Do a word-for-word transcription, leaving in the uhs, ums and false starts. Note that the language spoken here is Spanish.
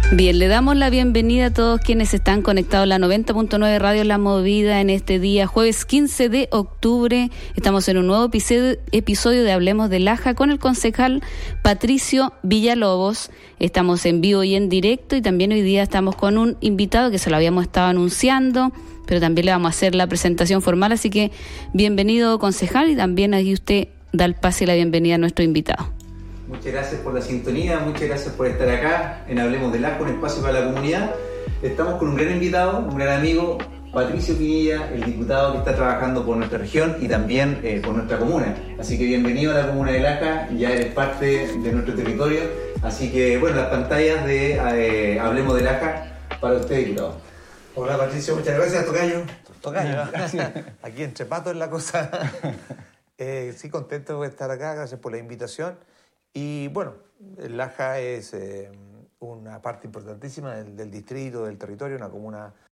Bien, le damos la bienvenida a todos quienes están conectados a la noventa punto nueve Radio La Movida en este día, jueves quince de octubre. Estamos en un nuevo episodio, episodio de Hablemos de Laja con el concejal Patricio Villalobos. Estamos en vivo y en directo y también hoy día estamos con un invitado que se lo habíamos estado anunciando, pero también le vamos a hacer la presentación formal, así que bienvenido concejal y también ahí usted da el pase y la bienvenida a nuestro invitado. Muchas gracias por la sintonía, muchas gracias por estar acá en Hablemos de Laja, un espacio para la comunidad. Estamos con un gran invitado, un gran amigo, Patricio Pinilla, el diputado que está trabajando por nuestra región y también eh, por nuestra comuna. Así que bienvenido a la comuna de Laja, ya eres parte de nuestro territorio. Así que, bueno, las pantallas de eh, Hablemos de Laja para usted, diputado. Hola Patricio, muchas gracias, Tocayo. Tocayo, gracias. Aquí entre patos es la cosa. Eh, sí, contento de estar acá, gracias por la invitación. Y bueno, Laja es eh, una parte importantísima del, del distrito, del territorio, una comuna